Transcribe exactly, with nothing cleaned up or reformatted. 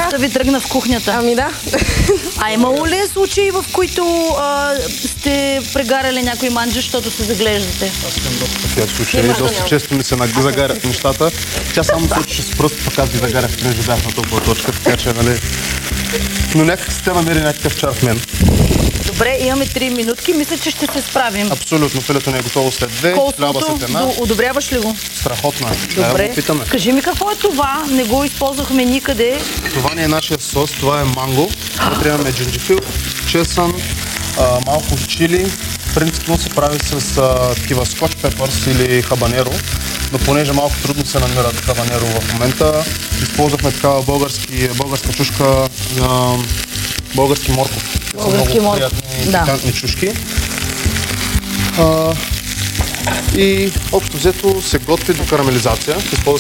Любовта ви тръгна в кухнята. Ами да. А имало ли е случаи, в които а, сте прегарали някой манджа, защото се заглеждате? Аз имам доста такива случаи. Доста често ми се загарят нещата. Тя само сочи с пръст, пък аз ги загарях, понеже бях на толкова точка, така че, нали... Но някак сте намери някакъв чар в мен. Добре, имаме три минутки. Мисля, че ще се справим. Абсолютно. Филето не е готово след две. Колството, одобряваш ли го? Страхотно е. Добре. Да, питаме. Кажи ми какво е това? Не го използвахме никъде. Това не е нашия сос, това е манго. Вътре имаме джинджифил, чесън, а, малко чили. Принципно се прави с а, такива скотч пепърс или хабанеро. Но понеже малко трудно се намират хабанеро в момента, използвахме такава български, българска чушка, а, български морков. Български много морков. приятни, Да. пикантни чушки. А, и общо взето се готви до карамелизация. Използваме